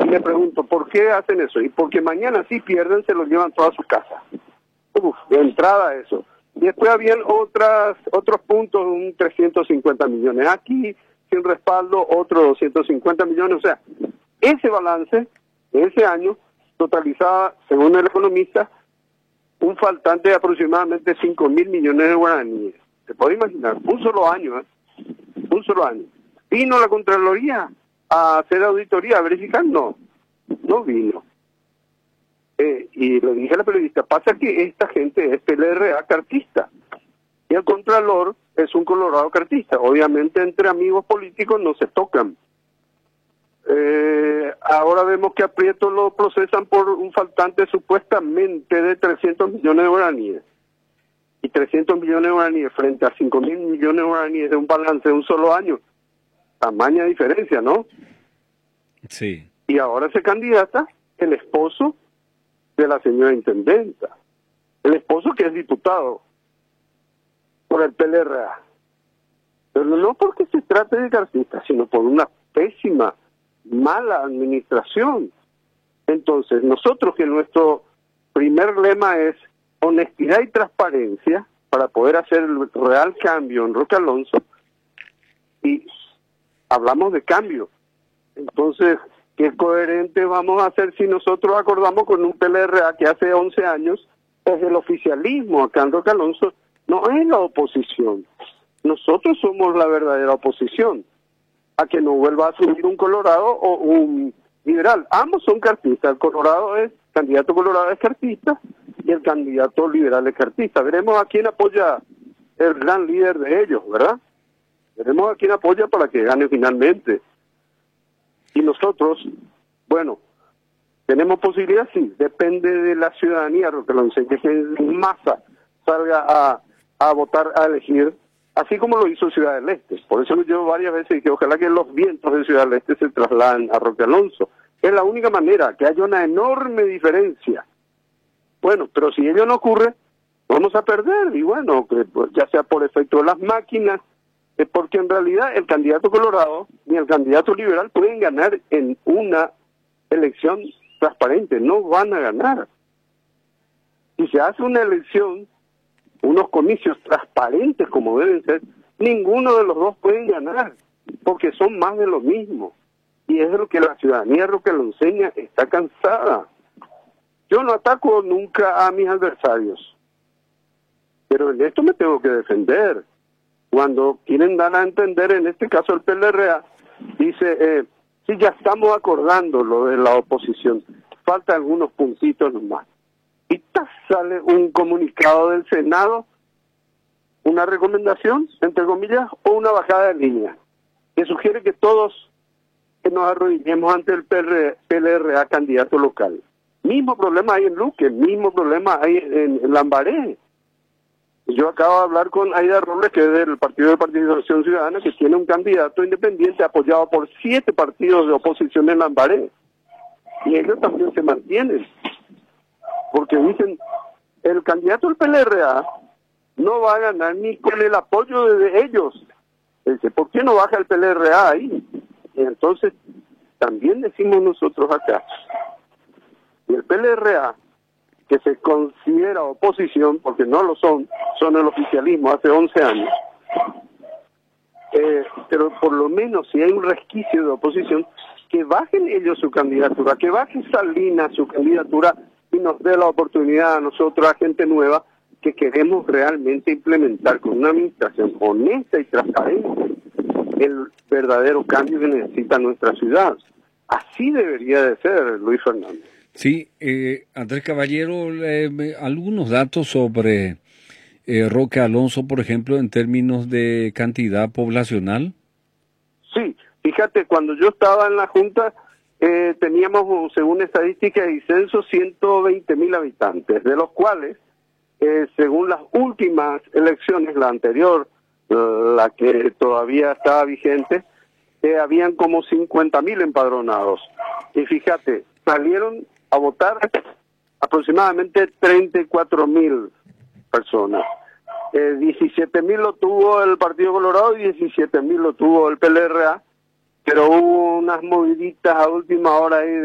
le pregunto, ¿por qué hacen eso? Y porque mañana si pierden se lo llevan toda su casa. De entrada eso. Y después habían otros puntos, un 350 millones. Aquí, sin respaldo, otros 250 millones. O sea, ese balance de ese año totalizaba, según el economista, un faltante de aproximadamente 5.000 millones de guaraníes. ¿Se puede imaginar? Un solo año, ¿eh? Un solo año. ¿Vino la Contraloría a hacer auditoría, a verificar? No vino. Y le dije a la periodista, pasa que esta gente es PLRA cartista y el Contralor es un colorado cartista. Obviamente entre amigos políticos no se tocan. Ahora vemos que a Prieto lo procesan por un faltante supuestamente de 300 millones de guaraníes. Y 300 millones de guaraníes frente a 5.000 millones de guaraníes de un balance de un solo año. Tamaña diferencia, ¿no? Sí. Y ahora se candidata el esposo de la señora intendenta. El esposo que es diputado por el PLRA. Pero no porque se trate de cartista, sino por una pésima, mala administración. Entonces, nosotros que nuestro primer lema es honestidad y transparencia para poder hacer el real cambio en Roque Alonso, y hablamos de cambio. Entonces, ¿qué coherente vamos a hacer si nosotros acordamos con un PLRA que hace 11 años es el oficialismo acá en Roque Alonso? No es la oposición. Nosotros somos la verdadera oposición a que no vuelva a subir un colorado o un liberal. Ambos son cartistas. El candidato colorado es cartista y el candidato liberal es cartista. Veremos a quién apoya el gran líder de ellos, ¿verdad? Veremos a quién apoya para que gane finalmente. Y nosotros, bueno, tenemos posibilidad, sí, depende de la ciudadanía, lo que lo enseñe, que en masa salga a votar, a elegir, así como lo hizo Ciudad del Este. Por eso yo varias veces dije, ojalá que los vientos de Ciudad del Este se trasladen a Roque Alonso. Es la única manera, que haya una enorme diferencia. Bueno, pero si ello no ocurre, vamos a perder, y bueno, que, pues, ya sea por efecto de las máquinas, porque en realidad el candidato colorado ni el candidato liberal pueden ganar en una elección transparente, no van a ganar. Si se hace una elección, unos comicios transparentes como deben ser, ninguno de los dos pueden ganar, porque son más de lo mismo. Y es de lo que la ciudadanía roquelonceña está cansada. Yo no ataco nunca a mis adversarios, pero en esto me tengo que defender. Cuando quieren dar a entender, en este caso el PLRA, dice, sí, ya estamos acordando lo de la oposición, faltan algunos puntitos nomás. Y sale un comunicado del Senado, una recomendación, entre comillas, o una bajada de línea, que sugiere que todos que nos arrodillemos ante el PLRA candidato local. Mismo problema hay en Luque, mismo problema hay en Lambaré. Yo acabo de hablar con Aida Robles, que es del Partido de Participación Ciudadana, que tiene un candidato independiente apoyado por 7 partidos de oposición en Lambaré. Y ellos también se mantienen. Porque dicen, el candidato del PLRA no va a ganar ni con el apoyo de ellos. Dice, ¿por qué no baja el PLRA ahí? Y entonces, también decimos nosotros acá, y el PLRA, que se considera oposición, porque no lo son el oficialismo hace 11 años, pero por lo menos si hay un resquicio de oposición, que bajen ellos su candidatura, que baje Salinas su candidatura y nos dé la oportunidad a nosotros, a gente nueva, que queremos realmente implementar con una administración honesta y transparente el verdadero cambio que necesita nuestra ciudad. Así debería de ser, Luis Fernando. Sí, Andrés Caballero, algunos datos sobre Roque Alonso, por ejemplo, en términos de cantidad poblacional. Sí, fíjate, cuando yo estaba en la Junta, teníamos, según estadísticas y censo, 120.000 habitantes, de los cuales, según las últimas elecciones, la anterior, la que todavía estaba vigente, habían como 50.000 empadronados. Y fíjate, salieron a votar aproximadamente 34.000 personas. 17.000 lo tuvo el Partido Colorado y 17.000 lo tuvo el PLRA, pero hubo unas moviditas a última hora ahí